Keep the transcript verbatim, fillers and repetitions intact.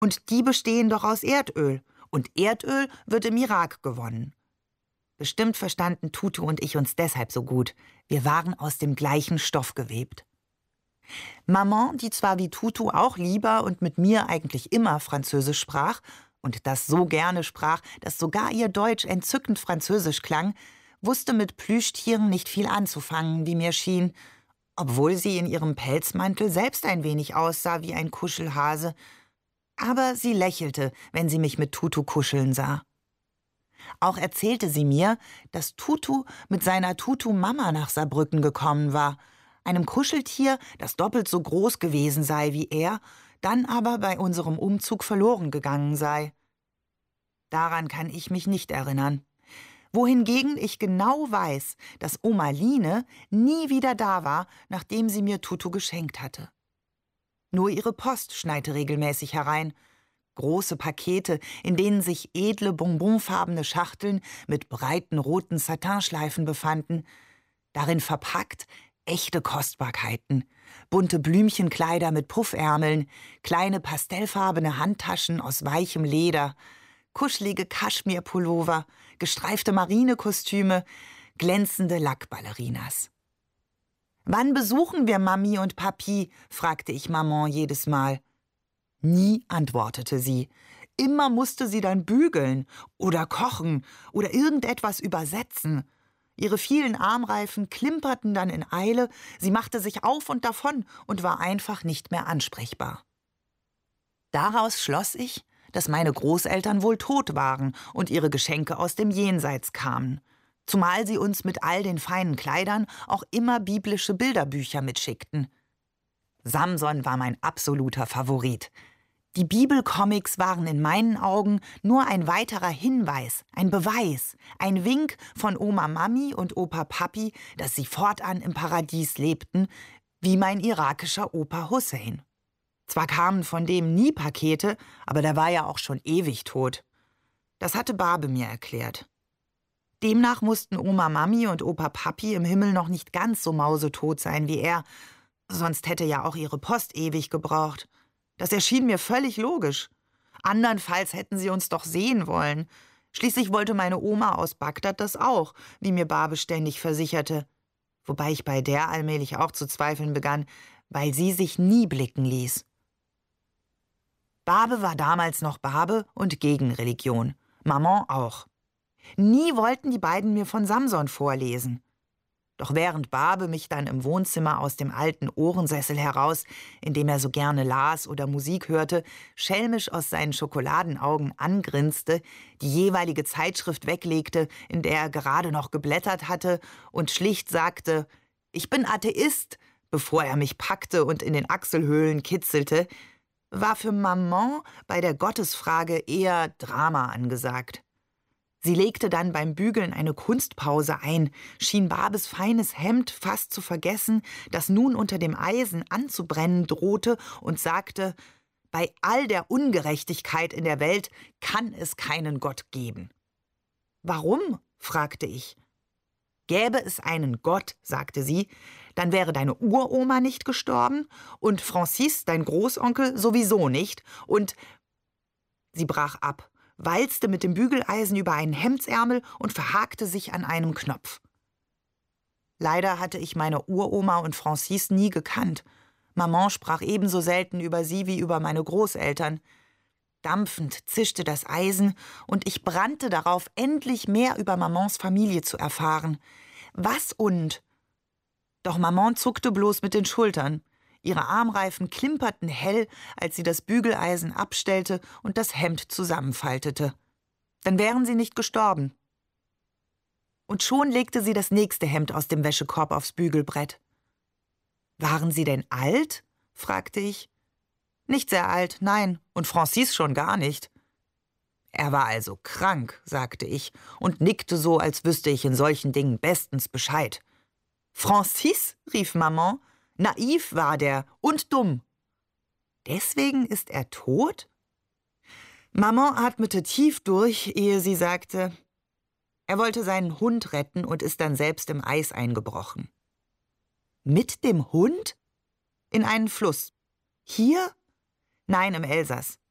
Und die bestehen doch aus Erdöl. Und Erdöl wird im Irak gewonnen. Bestimmt verstanden Tutu und ich uns deshalb so gut. Wir waren aus dem gleichen Stoff gewebt. Maman, die zwar wie Tutu auch lieber und mit mir eigentlich immer Französisch sprach und das so gerne sprach, dass sogar ihr Deutsch entzückend französisch klang, wusste mit Plüschtieren nicht viel anzufangen, wie mir schien, obwohl sie in ihrem Pelzmantel selbst ein wenig aussah wie ein Kuschelhase. Aber sie lächelte, wenn sie mich mit Tutu kuscheln sah. Auch erzählte sie mir, dass Tutu mit seiner Tutu-Mama nach Saarbrücken gekommen war, einem Kuscheltier, das doppelt so groß gewesen sei wie er, dann aber bei unserem Umzug verloren gegangen sei. Daran kann ich mich nicht erinnern. Wohingegen ich genau weiß, dass Oma Line nie wieder da war, nachdem sie mir Tutu geschenkt hatte. Nur ihre Post schneite regelmäßig herein. Große Pakete, in denen sich edle, bonbonfarbene Schachteln mit breiten roten Satinschleifen befanden. Darin verpackt echte Kostbarkeiten, bunte Blümchenkleider mit Puffärmeln, kleine pastellfarbene Handtaschen aus weichem Leder, kuschelige Kaschmirpullover, gestreifte Marinekostüme, glänzende Lackballerinas. »Wann besuchen wir Mami und Papi?« fragte ich Maman jedes Mal. Nie antwortete sie. Immer musste sie dann bügeln oder kochen oder irgendetwas übersetzen. Ihre vielen Armreifen klimperten dann in Eile, sie machte sich auf und davon und war einfach nicht mehr ansprechbar. Daraus schloss ich, dass meine Großeltern wohl tot waren und ihre Geschenke aus dem Jenseits kamen, zumal sie uns mit all den feinen Kleidern auch immer biblische Bilderbücher mitschickten. Samson war mein absoluter Favorit. Die Bibelcomics waren in meinen Augen nur ein weiterer Hinweis, ein Beweis, ein Wink von Oma Mami und Opa Papi, dass sie fortan im Paradies lebten, wie mein irakischer Opa Hussein. Zwar kamen von dem nie Pakete, aber der war ja auch schon ewig tot. Das hatte Babe mir erklärt. Demnach mussten Oma Mami und Opa Papi im Himmel noch nicht ganz so mausetot sein wie er, sonst hätte ja auch ihre Post ewig gebraucht. Das erschien mir völlig logisch. Andernfalls hätten sie uns doch sehen wollen. Schließlich wollte meine Oma aus Bagdad das auch, wie mir Babe ständig versicherte. Wobei ich bei der allmählich auch zu zweifeln begann, weil sie sich nie blicken ließ. Babe war damals noch Babe und gegen Religion. Maman auch. Nie wollten die beiden mir von Samson vorlesen. Doch während Babe mich dann im Wohnzimmer aus dem alten Ohrensessel heraus, in dem er so gerne las oder Musik hörte, schelmisch aus seinen Schokoladenaugen angrinste, die jeweilige Zeitschrift weglegte, in der er gerade noch geblättert hatte, und schlicht sagte, »Ich bin Atheist«, bevor er mich packte und in den Achselhöhlen kitzelte, war für Maman bei der Gottesfrage eher Drama angesagt. Sie legte dann beim Bügeln eine Kunstpause ein, schien Babes feines Hemd fast zu vergessen, das nun unter dem Eisen anzubrennen drohte, und sagte, bei all der Ungerechtigkeit in der Welt kann es keinen Gott geben. »Warum?« fragte ich. »Gäbe es einen Gott«, sagte sie, »dann wäre deine Uroma nicht gestorben und Francis, dein Großonkel, sowieso nicht und...« Sie brach ab, walzte mit dem Bügeleisen über einen Hemdsärmel und verhakte sich an einem Knopf. Leider hatte ich meine Uroma und Francis nie gekannt. Maman sprach ebenso selten über sie wie über meine Großeltern. Dampfend zischte das Eisen, und ich brannte darauf, endlich mehr über Mamans Familie zu erfahren. Was und? Doch Maman zuckte bloß mit den Schultern. Ihre Armreifen klimperten hell, als sie das Bügeleisen abstellte und das Hemd zusammenfaltete. Dann wären sie nicht gestorben. Und schon legte sie das nächste Hemd aus dem Wäschekorb aufs Bügelbrett. »Waren Sie denn alt?« fragte ich. »Nicht sehr alt, nein, und Francis schon gar nicht.« »Er war also krank«, sagte ich und nickte so, als wüsste ich in solchen Dingen bestens Bescheid. »Francis?« rief Maman. »Naiv war der und dumm.« »Deswegen ist er tot?« Maman atmete tief durch, ehe sie sagte, er wollte seinen Hund retten und ist dann selbst im Eis eingebrochen. »Mit dem Hund?« »In einen Fluss.« »Hier?« »Nein, im Elsass.